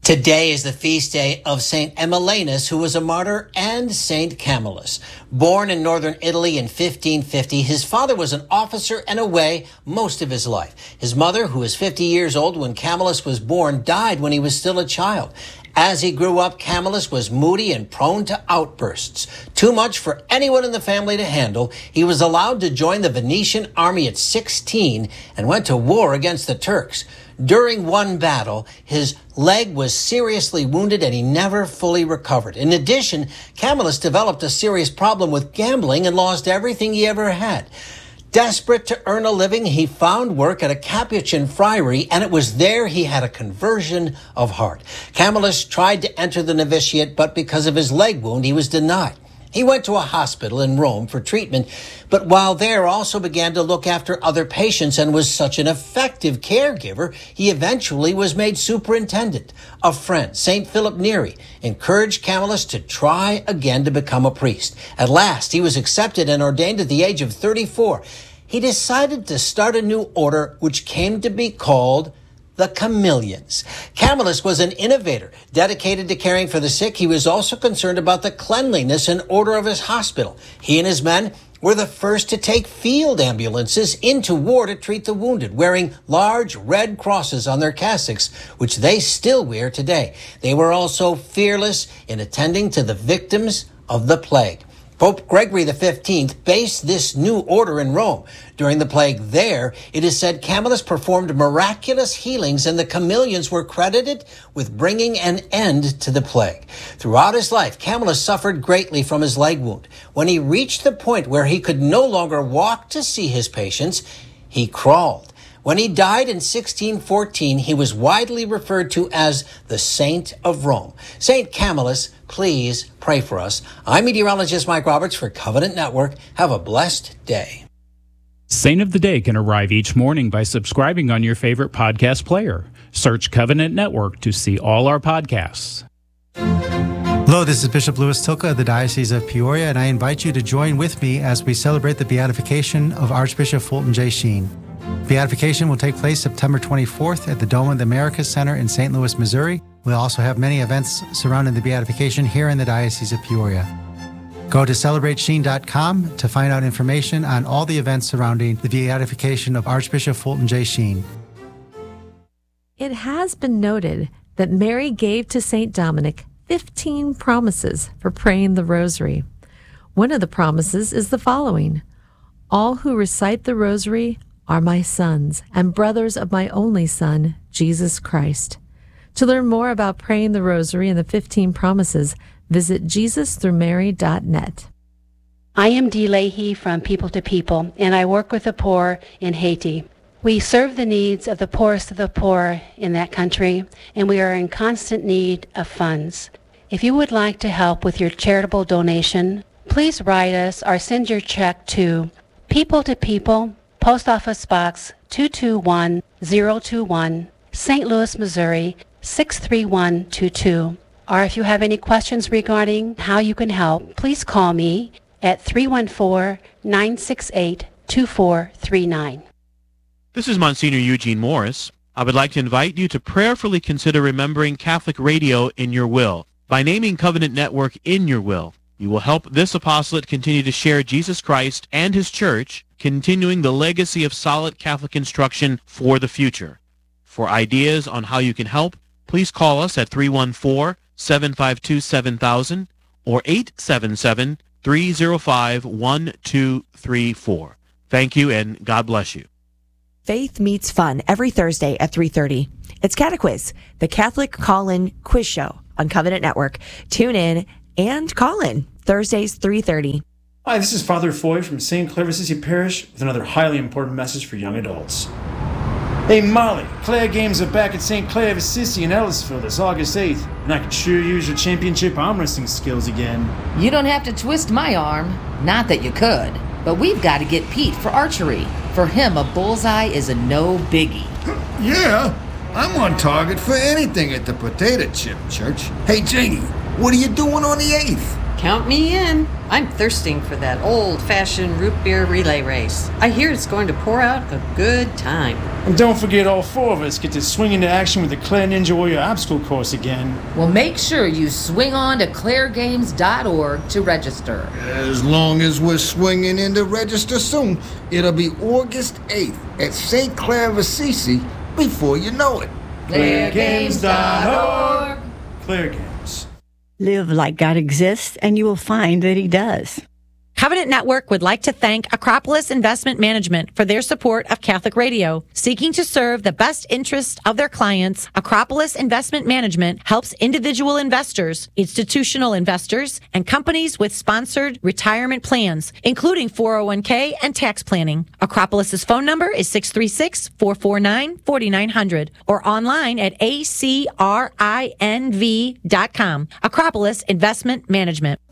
Today is the feast day of St. Emilianus, who was a martyr, and St. Camillus. Born in northern Italy in 1550, his father was an officer and away most of his life. His mother, who was 50 years old when Camillus was born, died when he was still a child. As he grew up, Camillus was moody and prone to outbursts. Too much for anyone in the family to handle, he was allowed to join the Venetian army at 16 and went to war against the Turks. During one battle, his leg was seriously wounded and he never fully recovered. In addition, Camillus developed a serious problem with gambling and lost everything he ever had. Desperate to earn a living, he found work at a Capuchin friary, and it was there he had a conversion of heart. Camillus tried to enter the novitiate, but because of his leg wound, he was denied. He went to a hospital in Rome for treatment, but while there also began to look after other patients and was such an effective caregiver, he eventually was made superintendent. A friend, St. Philip Neri, encouraged Camillus to try again to become a priest. At last, he was accepted and ordained at the age of 34. He decided to start a new order which came to be called the Camillians. Camillus was an innovator, dedicated to caring for the sick. He was also concerned about the cleanliness and order of his hospital. He and his men were the first to take field ambulances into war to treat the wounded, wearing large red crosses on their cassocks, which they still wear today. They were also fearless in attending to the victims of the plague. Pope Gregory XV based this new order in Rome. During the plague there, it is said Camillus performed miraculous healings and the Camillians were credited with bringing an end to the plague. Throughout his life, Camillus suffered greatly from his leg wound. When he reached the point where he could no longer walk to see his patients, he crawled. When he died in 1614, he was widely referred to as the Saint of Rome. St. Camillus, please pray for us. I'm meteorologist Mike Roberts for Covenant Network. Have a blessed day. Saint of the Day can arrive each morning by subscribing on your favorite podcast player. Search Covenant Network to see all our podcasts. Hello, this is Bishop Louis Tilka of the Diocese of Peoria, and I invite you to join with me as we celebrate the beatification of Archbishop Fulton J. Sheen. Beatification will take place September 24th at the Dome of the Americas Center in St. Louis, Missouri. We'll also have many events surrounding the beatification here in the Diocese of Peoria. Go to celebratesheen.com to find out information on all the events surrounding the beatification of Archbishop Fulton J. Sheen. It has been noted that Mary gave to St. Dominic 15 promises for praying the rosary. One of the promises is the following: all who recite the rosary are my sons and brothers of my only Son, Jesus Christ. To learn more about praying the rosary and the 15 promises, visit JesusThroughMary.net. I am Dee Leahy from People to People, and I work with the poor in Haiti. We serve the needs of the poorest of the poor in that country, and we are in constant need of funds. If you would like to help with your charitable donation, please write us or send your check to People to People, Post Office Box 221021, St. Louis, Missouri 63122. Or if you have any questions regarding how you can help, please call me at 314-968-2439. This is Monsignor Eugene Morris. I would like to invite you to prayerfully consider remembering Catholic radio in your will. By naming Covenant Network in your will, you will help this apostolate continue to share Jesus Christ and His Church, continuing the legacy of solid Catholic instruction for the future. For ideas on how you can help, please call us at 314-752-7000 or 877-305-1234. Thank you, and God bless you. Faith Meets Fun every Thursday at 3:30. It's Catequiz, the Catholic call-in quiz show on Covenant Network. Tune in and call in Thursdays 3:30. Hi, this is Father Foy from St. Clair Assisi Parish with another highly important message for young adults. Hey Molly, Claire games are back at St. Clair of Assisi in Ellisville this August 8th, and I could sure use your championship arm wrestling skills again. You don't have to twist my arm. Not that you could, but we've got to get Pete for archery. For him, a bullseye is a no biggie. Yeah, I'm on target for anything at the Potato Chip Church. Hey Janie, what are you doing on the 8th? Count me in. I'm thirsting for that old-fashioned root beer relay race. I hear it's going to pour out a good time. And don't forget all four of us get to swing into action with the Claire Ninja Warrior obstacle course again. Well, make sure you swing on to clairegames.org to register. As long as we're swinging in to register soon, it'll be August 8th at St. Clair of Assisi before you know it. clairegames.org. Claire Games. Live like God exists, and you will find that He does. Covenant Network would like to thank Acropolis Investment Management for their support of Catholic Radio. Seeking to serve the best interest of their clients, Acropolis Investment Management helps individual investors, institutional investors, and companies with sponsored retirement plans, including 401k and tax planning. Acropolis's phone number is 636-449-4900 or online at acrinv.com. Acropolis Investment Management.